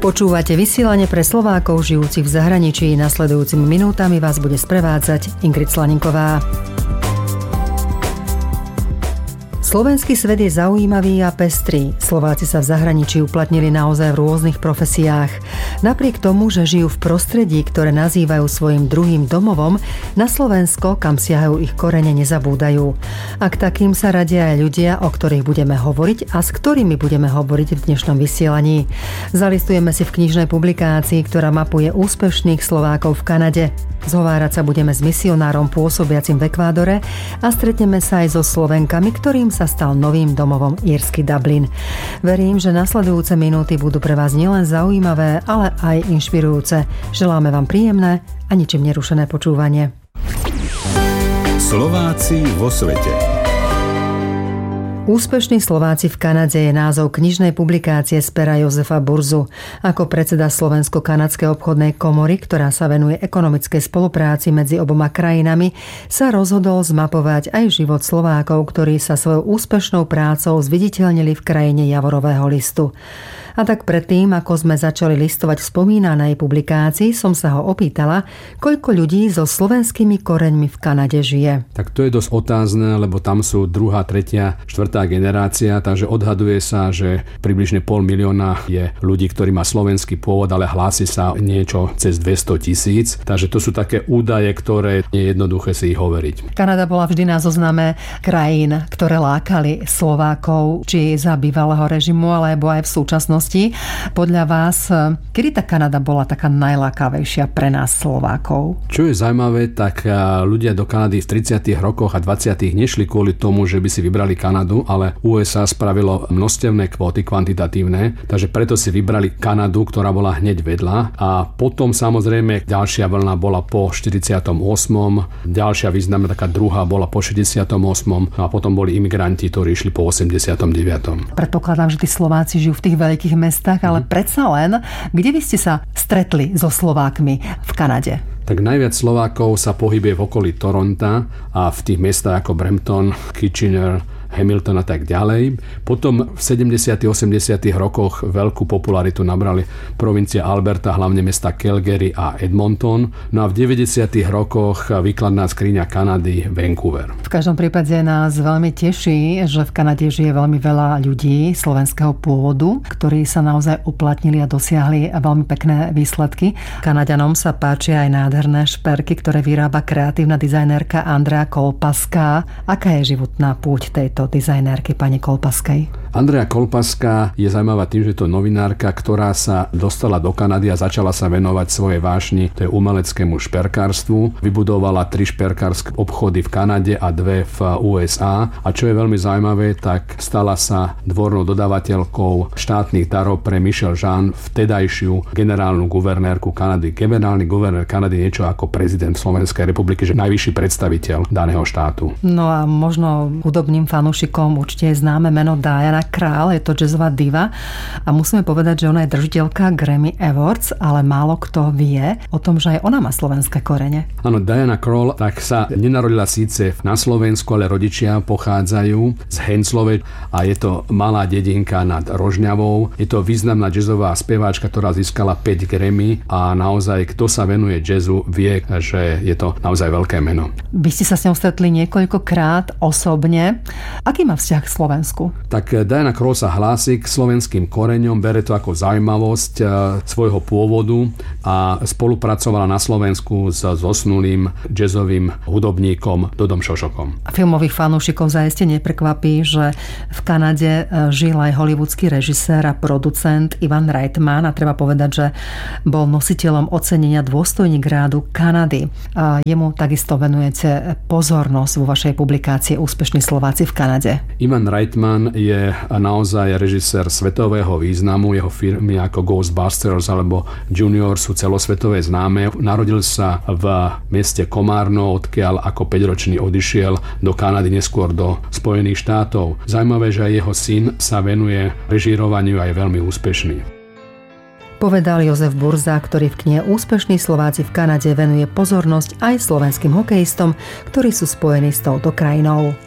Počúvate vysielanie pre Slovákov žijúcich v zahraničí. Nasledujúcimi minútami vás bude sprevádzať Ingrid Slaninková. Slovenský svet je zaujímavý a pestrý. Slováci sa v zahraničí uplatnili naozaj v rôznych profesiách. Napriek tomu, že žijú v prostredí, ktoré nazývajú svojim druhým domovom, na Slovensko, kam siahajú ich korene, nezabúdajú. A k takým sa radia aj ľudia, o ktorých budeme hovoriť a s ktorými budeme hovoriť v dnešnom vysielaní. Zalistujeme si v knižnej publikácii, ktorá mapuje úspešných Slovákov v Kanade. Zhovárať sa budeme s misionárom pôsobiacim v Ekvádore a stretneme sa aj so Slovenkami, ktorým sa stal novým domovom írsky Dublin. Verím, že nasledujúce minúty budú pre vás nielen zaujímavé, ale aj inšpirujúce. Želáme vám príjemné a ničím nerušené počúvanie. Slováci vo svete. Úspešní Slováci v Kanade je názov knižnej publikácie z pera Jozefa Burzu. Ako predseda Slovensko-kanadskej obchodnej komory, ktorá sa venuje ekonomickej spolupráci medzi oboma krajinami, sa rozhodol zmapovať aj život Slovákov, ktorí sa svojou úspešnou prácou zviditeľnili v krajine Javorového listu. A tak predtým, ako sme začali listovať v spomínanej publikácii, som sa ho opýtala, koľko ľudí so slovenskými koreňmi v Kanade žije. Tak to je dosť otázne, lebo tam sú 2., 3., 4. generácia, takže odhaduje sa, že približne 500 000 je ľudí, ktorí má slovenský pôvod, ale hlási sa niečo cez 200 000. Takže to sú také údaje, ktoré nie je jednoduché si ich hovoriť. Kanada bola vždy na zozname krajín, ktoré lákali Slovákov, či za bývalého režimu, alebo aj v súčasnosti. Podľa vás, kedy tá Kanada bola taká najlákavejšia pre nás Slovákov? Čo je zaujímavé, tak ľudia do Kanady v 30. rokoch a 20. nešli kvôli tomu, že by si vybrali Kanadu, ale USA spravilo množstevné kvóty kvantitatívne, takže preto si vybrali Kanadu, ktorá bola hneď vedľa. A potom samozrejme ďalšia vlna bola po 48. Ďalšia významná taká druhá bola po 68. A potom boli imigranti, ktorí išli po 89. Predpokladám, že tí Slováci žijú v tých veľkých mestách, ale predsa len, kde by ste sa stretli so Slovákmi v Kanade? Tak najviac Slovákov sa pohybuje v okolí Toronta a v tých mestách ako Brampton, Kitchener, Hamilton a tak ďalej. Potom v 70. 80. rokoch veľkú popularitu nabrali provincia Alberta, hlavne mesta Calgary a Edmonton. No a v 90. rokoch výkladná skriňa Kanady Vancouver. V každom prípade nás veľmi teší, že v Kanade žije veľmi veľa ľudí slovenského pôvodu, ktorí sa naozaj uplatnili a dosiahli veľmi pekné výsledky. Kanaďanom sa páčia aj nádherné šperky, ktoré vyrába kreatívna dizajnérka Andrea Kolpaská. Aká je životná púť tejto dizajnérky pani Kolpaskej? Andrea Kolpaská je zaujímavá tým, že to novinárka, ktorá sa dostala do Kanady a začala sa venovať svojej vášni, to je umeleckému šperkárstvu. Vybudovala 3 šperkárske obchody v Kanade a 2 v USA. A čo je veľmi zaujímavé, tak stala sa dvornou dodávateľkou štátnych darov pre Michelle Jean, vtedajšiu generálnu guvernérku Kanady. Generálny guvernér Kanady niečo ako prezident Slovenskej republiky, že najvyšší predstaviteľ daného štátu. No a možno hudobným fanúšikom určite je známe meno Diana Krall, je to jazzová diva a musíme povedať, že ona je držiteľka Grammy Awards, ale málo kto vie o tom, že aj ona má slovenské korene. Áno, Diana Krall tak sa nenarodila síce na Slovensku, ale rodičia pochádzajú z Henclove a je to malá dedinka nad Rožňavou. Je to významná jazzová speváčka, ktorá získala 5 Grammy a naozaj, kto sa venuje jazzu, vie, že je to naozaj veľké meno. Vy ste sa s ňou stretli niekoľkokrát osobne. Aký má vzťah k Slovensku? Tak Diana Krall sa hlási k slovenským koreňom, bere to ako zaujímavosť svojho pôvodu a spolupracovala na Slovensku s zosnulým jazzovým hudobníkom Dodom Šošokom. Filmových fanúšikov zaiste neprekvapí, že v Kanade žil aj hollywoodský režisér a producent Ivan Reitman a treba povedať, že bol nositeľom ocenenia dôstojník rádu Kanady. A jemu takisto venujete pozornosť vo vašej publikácii Úspešní Slováci v Kanade. Ivan Reitman je naozaj režisér svetového významu. Jeho filmy ako Ghostbusters alebo Junior sú celosvetové známe. Narodil sa v meste Komárno, odkiaľ ako 5-ročný odišiel do Kanady, neskôr do Spojených štátov. Zaujímavé, že aj jeho syn sa venuje režírovaniu a je veľmi úspešný. Povedal Jozef Burza, ktorý v knihe Úspešní Slováci v Kanade venuje pozornosť aj slovenským hokejistom, ktorí sú spojení s touto krajinou.